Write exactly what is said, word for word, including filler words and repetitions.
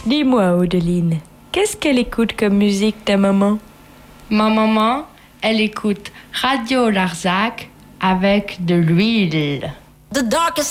Dis-moi, Odeline, qu'est-ce qu'elle écoute comme musique, ta maman? Ma maman, elle écoute Radio Larzac avec de l'huile. The darkest